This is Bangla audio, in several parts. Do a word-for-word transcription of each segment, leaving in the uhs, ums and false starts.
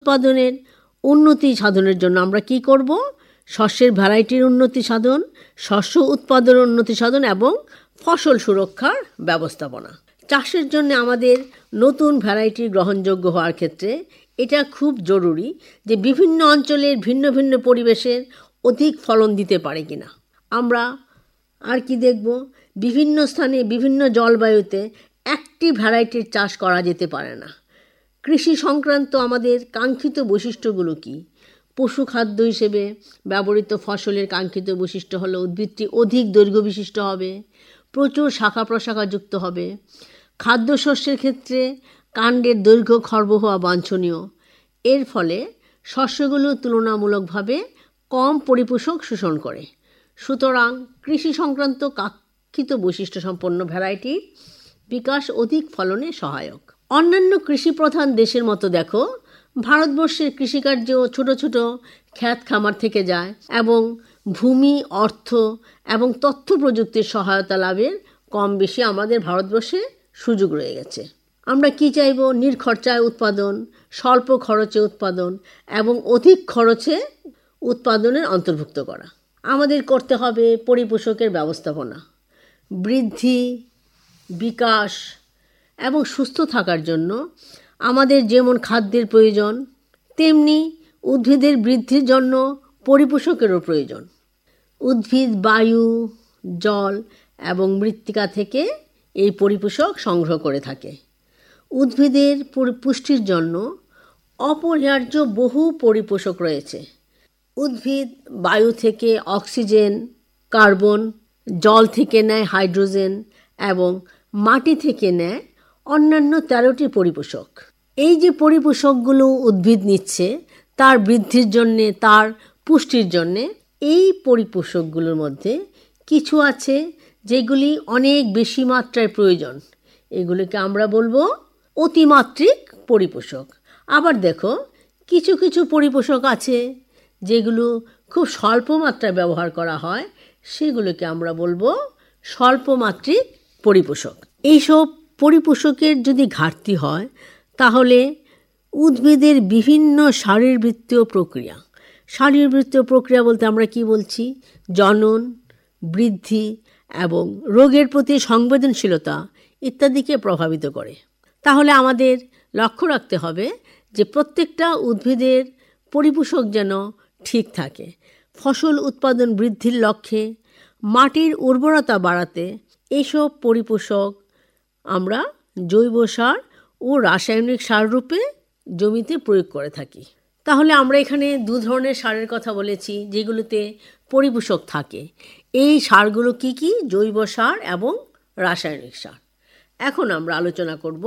উৎপাদনের উন্নতি সাধনের জন্য আমরা কি করব? শস্যের ভ্যারাইটির উন্নতি সাধন, শস্য উৎপাদনের উন্নতি সাধন এবং ফসল সুরক্ষার ব্যবস্থাপনা। চাষের জন্য আমাদের নতুন ভ্যারাইটি গ্রহণযোগ্য হওয়ার ক্ষেত্রে এটা খুব জরুরি যে বিভিন্ন অঞ্চলের ভিন্ন ভিন্ন পরিবেশের অধিক ফলন দিতে পারে কিনা। আমরা আর কি দেখব, বিভিন্ন স্থানে বিভিন্ন জলবায়ুতে একটি ভ্যারাইটির চাষ করা যেতে পারে না। কৃষি সংক্রান্ত আমাদের কাঙ্ক্ষিত বৈশিষ্ট্যগুলো কি? পশু খাদ্য হিসেবে ব্যবহৃত ফসলের কাঙ্ক্ষিত বৈশিষ্ট্য হলো উদ্ভিদটি অধিক দৈর্ঘ্য বিশিষ্ট হবে, প্রচুর শাখা প্রশাখাযুক্ত হবে। খাদ্যশস্যের ক্ষেত্রে কাণ্ডের দৈর্ঘ্য খর্ব হওয়া বাঞ্ছনীয়। এর ফলে শস্যগুলো তুলনামূলকভাবে কম পরিপোষক শোষণ করে। সুতরাং কৃষি সংক্রান্ত কাঙ্ক্ষিত বৈশিষ্ট্য সম্পন্ন ভ্যারাইটির বিকাশ অধিক ফলনে সহায়ক। অন্যান্য কৃষি প্রধান দেশের মতো দেখো, ভারতবর্ষের কৃষিকার্য ছোট ছোট খ্যাত খামার থেকে যায় এবং ভূমি, অর্থ এবং তথ্য প্রযুক্তির সহায়তা লাভের কম বেশি আমাদের ভারতবর্ষে সুযোগ রয়ে গেছে। আমরা কি চাইব? নির্খরচায় উৎপাদন, স্বল্প খরচে উৎপাদন এবং অধিক খরচে উৎপাদনের অন্তর্ভুক্ত করা। আমাদের করতে হবে পরিপোষকের ব্যবস্থাপনা। বৃদ্ধি, বিকাশ এবং সুস্থ থাকার জন্য আমাদের যেমন খাদ্যের প্রয়োজন, তেমনি উদ্ভিদের বৃদ্ধির জন্য পরিপোষকেরও প্রয়োজন। উদ্ভিদ বায়ু, জল এবং মৃত্তিকা থেকে এই পরিপোষক সংগ্রহ করে থাকে। উদ্ভিদের পুষ্টির জন্য অপরিহার্য বহু পরিপোষক রয়েছে। উদ্ভিদ বায়ু থেকে অক্সিজেন, কার্বন, জল থেকে নেয় হাইড্রোজেন এবং মাটি থেকে নেয় অন্যান্য তেরোটি পরিপোষক। এই যে পরিপোষকগুলো উদ্ভিদ নিচ্ছে তার বৃদ্ধির জন্যে, তার পুষ্টির জন্যে, এই পরিপোষকগুলোর মধ্যে কিছু আছে যেগুলি অনেক বেশি মাত্রায় প্রয়োজন। এগুলোকে আমরা বলবো অতিমাত্রিক পরিপোষক। আবার দেখো, কিছু কিছু পরিপোষক আছে যেগুলো খুব স্বল্প মাত্রায় ব্যবহার করা হয়, সেগুলোকে আমরা বলবো স্বল্পমাত্রিক পরিপোষক। এইসব পরিপোষকের যদি ঘাটতি হয় তাহলে উদ্ভিদের বিভিন্ন শারীরবৃত্তীয় প্রক্রিয়া, শারীরবৃত্তীয় প্রক্রিয়া বলতে আমরা কি বলছি? জনন, বৃদ্ধি এবং রোগের প্রতি সংবেদনশীলতা ইত্যাদিকে প্রভাবিত করে। তাহলে আমাদের লক্ষ্য রাখতে হবে যে প্রত্যেকটা উদ্ভিদের পরিপোষক যেন ঠিক থাকে। ফসল উৎপাদন বৃদ্ধির লক্ষ্যে, মাটির উর্বরতা বাড়াতে এসব পরিপোষক আমরা জৈব সার ও রাসায়নিক সার রূপে জমিতে প্রয়োগ করে থাকি। তাহলে আমরা এখানে দু ধরনের সারের কথা বলেছি যেগুলোতে পরিপোষক থাকে। এই সারগুলো কি কি? জৈব সার এবং রাসায়নিক সার। এখন আমরা আলোচনা করব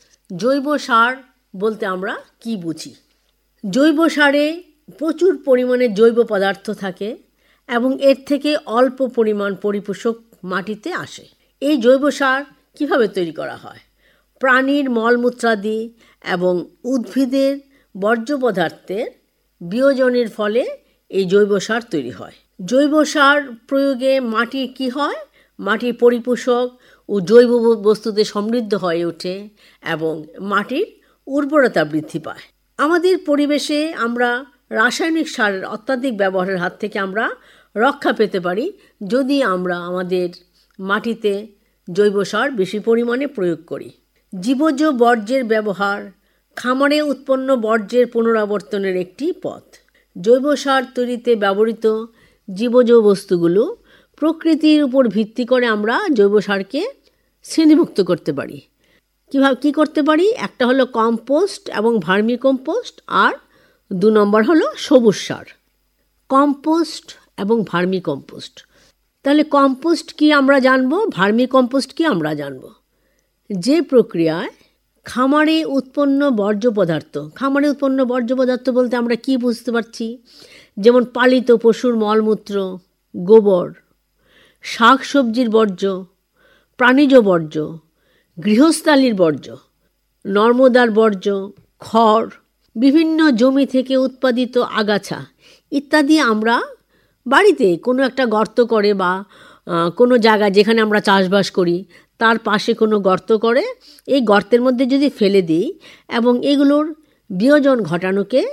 জৈব সার বলতে আমরা কি বুঝি। জৈব সারে প্রচুর পরিমাণে জৈব পদার্থ থাকে এবং এর থেকে অল্প পরিমাণ পরিপোষক মাটিতে আসে। এই জৈব সার কিভাবে তৈরি করা হয়? প্রাণীর মলমূত্রাদি এবং উদ্ভিদের বর্জ্য পদার্থের বিয়োজনের ফলে এই জৈব সার তৈরি হয়। জৈব সার প্রয়োগে মাটির কি হয়? মাটির পরিপোষক ও জৈব বস্তুতে সমৃদ্ধ হয়ে ওঠে এবং মাটির উর্বরতা বৃদ্ধি পায়। আমাদের পরিবেশে আমরা রাসায়নিক সারের অত্যাধিক ব্যবহারের হাত থেকে আমরা রক্ষা পেতে পারি যদি আমরা আমাদের মাটিতে জৈব সার বেশি পরিমাণে প্রয়োগ করি। জীবজ বর্জ্যের ব্যবহার খামারে উৎপন্ন বর্জ্যের পুনরাবর্তনের একটি পথ। জৈব সার তৈরিতে ব্যবহৃত জীবজ বস্তুগুলো প্রকৃতির উপর ভিত্তি করে আমরা জৈব সারকে শ্রেণীভুক্ত করতে পারি। কীভাবে কী করতে পারি? একটা হলো কম্পোস্ট এবং ভার্মি কম্পোস্ট, আর দু নম্বর হলো সবুজ সার। কম্পোস্ট এবং ভার্মি কম্পোস্ট। তাহলে কম্পোস্ট কি আমরা জানবো, ভার্মি কম্পোস্ট কি আমরা জানবো। যে প্রক্রিয়ায় খামারে উৎপন্ন বর্জ্য পদার্থ, খামারে উৎপন্ন বর্জ্য পদার্থ বলতে আমরা কি বুঝতে পারছি? যেমন পালিত পশুর মলমূত্র, গোবর, শাক সবজির বর্জ্য, প্রাণীজ বর্জ্য, গৃহস্থালির বর্জ্য, নর্মদার বর্জ্য, খড়, বিভিন্ন জমি থেকে উৎপাদিত আগাছা ইত্যাদি আমরা বাড়িতে কোনো একটা গর্ত করে বা কোনো জায়গা যেখানে আমরা চাষবাস করি তার পাশে কোনো গর্ত করে এই গর্তের মধ্যে যদি ফেলে দিই এবং এগুলোর বিয়োজন ঘটানোকে